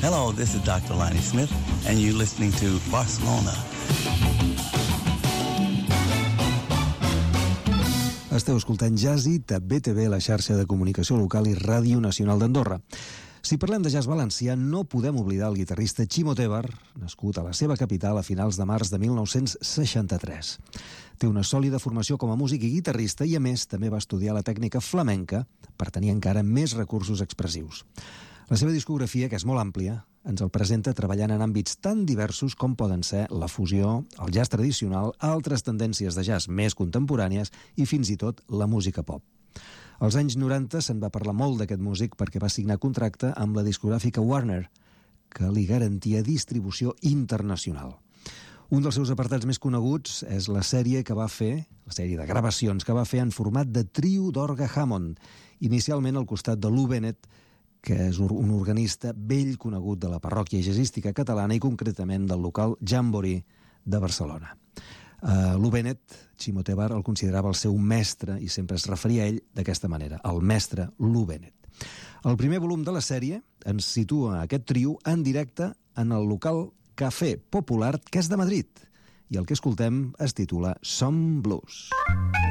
Hello, this is Dr. Lonnie Smith, and you're listening to Barcelona. Esteu escoltant Jazz It a BTV, la xarxa de comunicació local i Ràdio Nacional d'Andorra. Si parlem de jazz valencià, no podem oblidar el guitarrista Chimo Tebar, nascut a la seva capital a finals de març de 1963. Té una sòlida formació com a músic i guitarrista i, a més, també va estudiar la tècnica flamenca per tenir encara més recursos expressius. La seva discografia, que és molt àmplia, ens el presenta treballant en àmbits tan diversos com poden ser la fusió, el jazz tradicional, altres tendències de jazz més contemporànies i fins i tot la música pop. Als anys 90 se'n va parlar molt d'aquest músic perquè va signar contracte amb la discogràfica Warner, que li garantia distribució internacional. Un dels seus apartats més coneguts és la sèrie que va fer, la sèrie de gravacions que va fer en format de trio d'orgue Hammond, inicialment al costat de Lou Bennett, que és un organista vell conegut de la parròquia jazzística catalana i concretament del local Jamboree de Barcelona. Lou Bennett, Chimo Tebar el considerava el seu mestre i sempre es referia a ell d'aquesta manera, el mestre Lou Bennett. El primer volum de la sèrie ens situa aquest trio en directe en el local Café Popular, que és de Madrid, i el que escoltem es titula Some Blues.